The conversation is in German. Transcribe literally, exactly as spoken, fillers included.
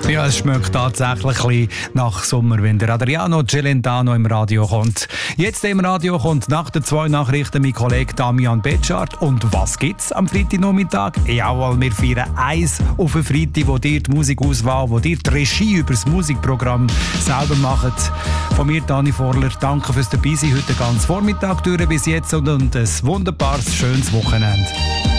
Ja, es schmeckt tatsächlich ein bisschen nach Sommer, wenn der Adriano Celentano im Radio kommt. Jetzt im Radio kommt nach den zwei Nachrichten mein Kollege Damian Betschart. Und was gibt's am Freitagnachmittag? Jawohl, wir feiern eins auf den Freitag, wo dir die Musikauswahl, wo dir die Regie über das Musikprogramm selber macht. Von mir, Dani Vorler, danke fürs Dabeisein heute den ganzen Vormittag durch bis jetzt und, und ein wunderbares, schönes Wochenende.